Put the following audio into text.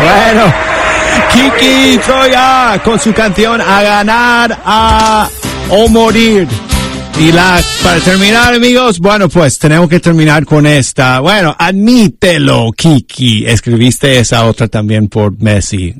Bueno, Kiki Troya con su canción A Ganar o Morir. Y para terminar, amigos, bueno, pues tenemos que terminar con esta. Bueno, admítelo, Kiki. Escribiste esa otra también por Messi.